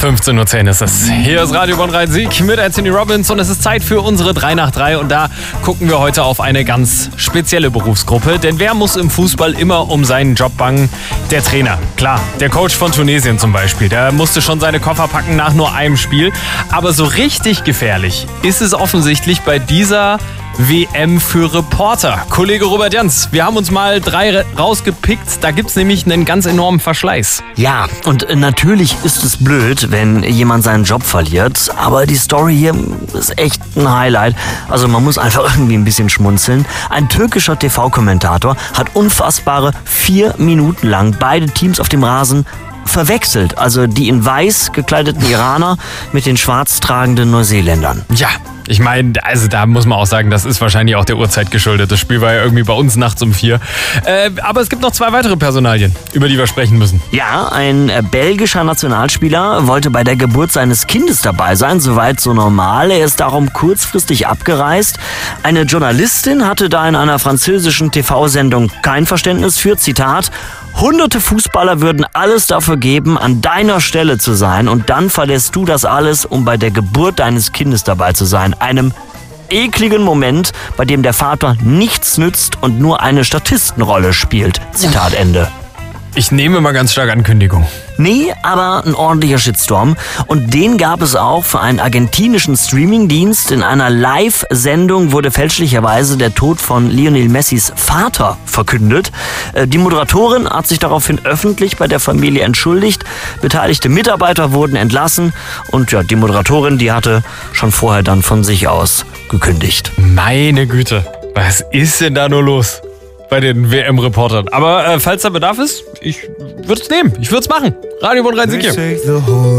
15:10 Uhr ist es. Hier ist Radio Bonn Rhein-Sieg mit Anthony Robbins und es ist Zeit für unsere 3 nach 3 und da gucken wir heute auf eine ganz spezielle Berufsgruppe. Denn wer muss im Fußball immer um seinen Job bangen? Der Trainer. Klar, der Coach von Tunesien zum Beispiel. Der musste schon seine Koffer packen nach nur einem Spiel. Aber so richtig gefährlich ist es offensichtlich bei dieser WM für Reporter. Kollege Robert Jans, wir haben uns mal 3 rausgepickt. Da gibt's nämlich einen ganz enormen Verschleiß. Ja, und natürlich ist es blöd, wenn jemand seinen Job verliert. Aber die Story hier ist echt ein Highlight. Also man muss einfach irgendwie ein bisschen schmunzeln. Ein türkischer TV-Kommentator hat unfassbare 4 Minuten lang beide Teams auf dem Rasen verwechselt. Also die in weiß gekleideten Iraner mit den schwarz tragenden Neuseeländern. Ja, ich meine, also da muss man auch sagen, das ist wahrscheinlich auch der Uhrzeit geschuldet. Das Spiel war ja irgendwie bei uns nachts um 4. Aber es gibt noch 2 weitere Personalien, über die wir sprechen müssen. Ja, ein belgischer Nationalspieler wollte bei der Geburt seines Kindes dabei sein, soweit so normal. Er ist darum kurzfristig abgereist. Eine Journalistin hatte da in einer französischen TV-Sendung kein Verständnis für, Zitat, Hunderte Fußballer würden alles dafür geben, an deiner Stelle zu sein und dann verlässt du das alles, um bei der Geburt deines Kindes dabei zu sein. Einem ekligen Moment, bei dem der Vater nichts nützt und nur eine Statistenrolle spielt. Zitat Ende. Ich nehme mal ganz stark Ankündigung. Nee, aber ein ordentlicher Shitstorm. Und den gab es auch für einen argentinischen Streamingdienst. In einer Live-Sendung wurde fälschlicherweise der Tod von Lionel Messis Vater verkündet. Die Moderatorin hat sich daraufhin öffentlich bei der Familie entschuldigt. Beteiligte Mitarbeiter wurden entlassen. Und ja, die Moderatorin, die hatte schon vorher dann von sich aus gekündigt. Meine Güte, was ist denn da nur los bei den WM-Reportern? Aber falls da Bedarf ist, ich würde es nehmen. Ich würde es machen. Radio Bonn Rhein-Sieg hier.